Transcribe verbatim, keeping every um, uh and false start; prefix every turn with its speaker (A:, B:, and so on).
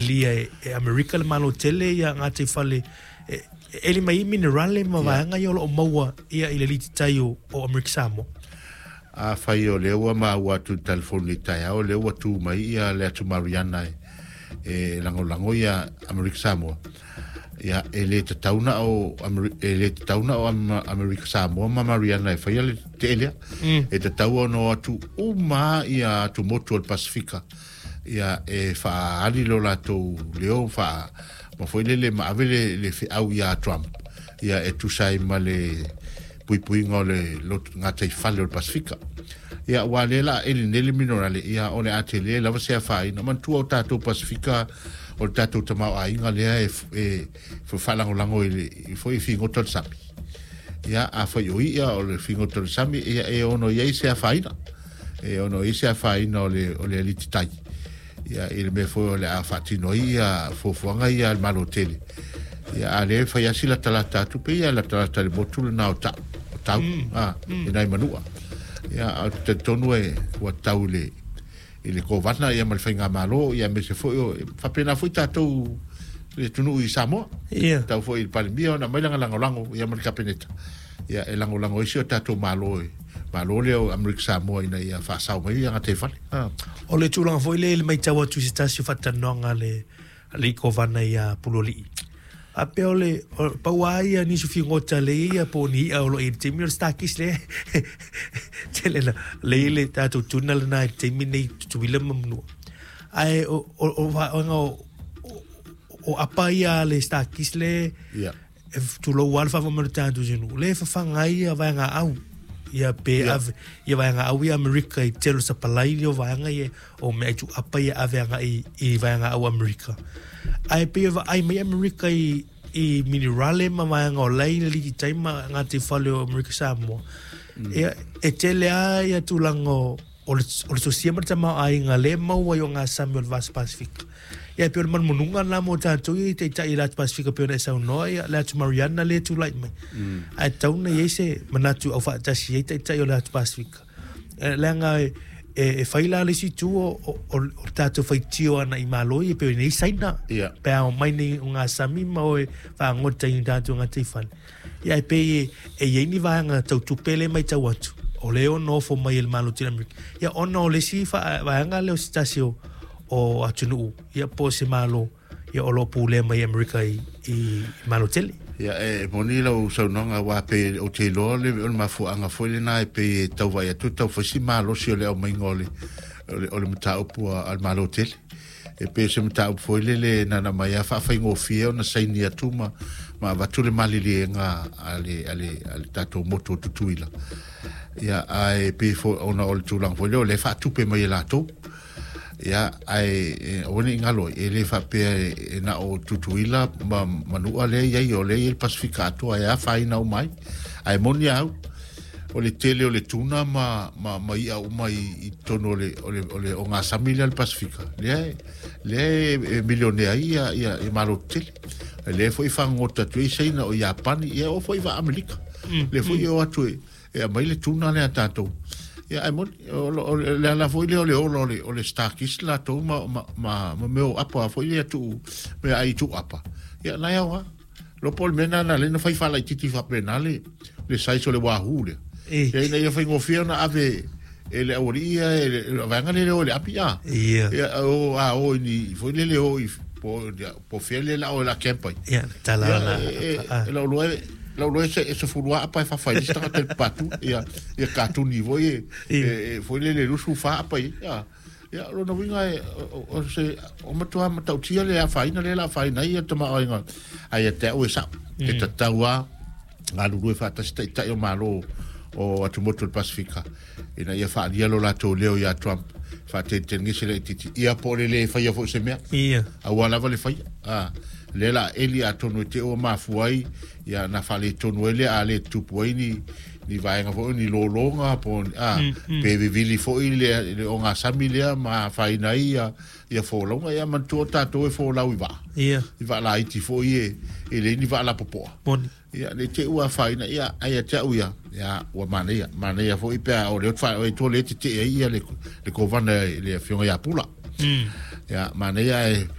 A: lia e Amerika le malo tele ia ngate fale e le mai minerale ma vaanga ia o maua ia ile liti tai o Amerika Samoa.
B: A fai o le ua ma ua tu telefoni tai au le ua tu mai ia le atu Mariana e lango lango ia Amerika Samoa. Ia e le te tauna o e le te tauna o Amerika Samoa ma Mariana e fai le te elia e te tau no atu uma ia atu motu al Pasifika ia e fa ali lo la to leo fa ma foi le le ma avele le fe au ia Trump ia e tu sai ma le pui pui ngole lo ngata i fale al Pasifika ia wale la ele nele minerale ia ole atele la se fa ina man tu o tato Pasifika o tato tama ai ngale e e fo fala ngolango i foi fingo tot sapi ia a foi o ia o le fingo tot sapi ia e ono ia se fa ina e ono ia se fa ina ole ole lititai ia il me foi ole a fatino ia fo fuanga ia al malotele ia ale fa ia sila talata tu pe ia la talata le botul na ta tau ah ina manua ia te tonu e wa taule ile ko vatna ia mal fenga malo ia me se foi fa pena foi tatou le tunu i Samoa
A: ia
B: tau foi il palmio na mai langa lango ia mal kapeneta ia e lango lango isi o tatou malo malo le o Amerika Samoa ina ia fa sau mai ia te fale ah
A: o le tulanga foi le mai tawa tu sitasi fatanonga le le ko vana ia puloli a peole pa waia ni sufi ngota le ia po ni a lo e timir stakis le tele le le tato tunal na timini tu wile mamnu ai o o o o apa ia le stakis le
B: ia
A: tu lo walfa mo tanto jenu le fa fanga ia va nga au ia pe ave ia va nga au ia Amerika i telo sa palai o va nga ia o me tu apa ia ave nga i i va nga au Amerika ai pe va ai mai Amerika i i minerale ma va nga o lai li tai ma nga te fale o Amerika Samoa e e tele ai tu lango o o so siempre tama ai nga le ma wa yo nga Samuel Vas Pacific ia pe man monunga na mo tanto i te tai la Pacific pe na sa no ia la tu Mariana le tu lai mai ai tau na yese manatu au fa tasi i te tai la Pacific la nga e faila le si tu o o tato fai tio ana i malo i pe nei saina pe o mai nei nga sami ma o fa ngota i tato nga te fan ia pe e ye ni va nga tau tu pele mai tau atu o leo no fo mai el malo tira mi ia ona o le si fa va nga le stasio o atunu ia po se malo ia o lo pule mai America i i malo tele
B: ia e bonila o so nonga wa pe o te lo le o ma fu anga fo le na pe tau vai tu tau fo si malo si o le o mai ngole o le mata o al malo tele e pe se mata fo le le na na mai fa fa ngo fie na sai ni atuma ma va tu le mali le nga ale ale ale tato moto tutuila ia ai pe fo ona o tu lang fo le fa tu pe mai la to ia ai oni ngalo ele fa pe na o tutuila ma manu ale ia yo le il pacificato ai fa ina o mai ai monia o le tele o le tuna ma ma mai au mai i tono le o le o le o nga familia al pacifica le le milionea ia ia e malo tele le foi fa ngota tu sei na o Japan ia o foi va Amerika le foi o atu e mai le tuna le atato ia ai mon le la foi le o le o le o le stakis la to ma ma ma meu apa foi le tu me ai tu apa ia na ia lo pol mena na le no fai fala titi fa penale le sai so le wahoo le e na ia fai ngofia na ave ele oria ele vanga le o le apia ia o a o ni foi le o po po fiele la o la kempa
A: ia tala
B: la lo lo la lo ese ese fulwa apa fa fa sta tel patu ia ia ka tu ni voi e foi le lu su fa apa ia ia lo no vinga o se o matua mata utia le fa ina le la fa ina ia tama ai nga ai te o sa e ta tawa ngalu lu fa ta sta ta o malo o atu moto Pacifica ina ia fa dia lo la to leo ia Trump fa te tengi se le titi ia po le le fa ia fo se mea
A: ia
B: a wala vale fa ah le la eli a tonu te o mafuai ia na fa le tonu ele a le tupuai ni ni vai nga fo ni lo longa po ah pe vivili fo ile le o nga samilia ma fa ina ia ia fo longa ia man to ta to e fo la uiva
A: ia
B: i va la iti fo ie ele ni va la popo
A: bon
B: ia le te ua fa ina ia ai te uia ia wa mania mania fo i pe o le fa o to le te ia le le ko vana le fionga ia pula
A: mm
B: ia mania e